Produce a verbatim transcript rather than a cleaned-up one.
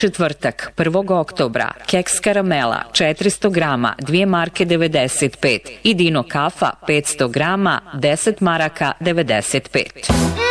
Četvrtak, prvog oktobra, keks karamela četiristo grama, dvije marke devedeset pet i Dino kafa petsto grama, deset maraka devedeset pet.